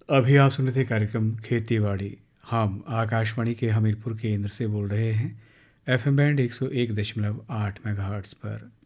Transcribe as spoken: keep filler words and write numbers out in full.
अभी आप सुन रहे थे कार्यक्रम खेती बाड़ी। हम आकाशवाणी के हमीरपुर केंद्र से बोल रहे हैं, एफ एम बैंड एक सौ एक दशमलव आठ मेगाहर्ट्ज़ पर।